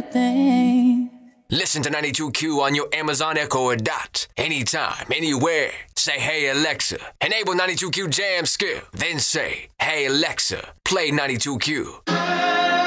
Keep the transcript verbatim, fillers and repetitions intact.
things. Listen to ninety-two Q on your Amazon Echo or Dot. Anytime, anywhere. Say, hey, Alexa. Enable ninety-two Q Jam skill. Then say, hey, Alexa, play ninety-two Q.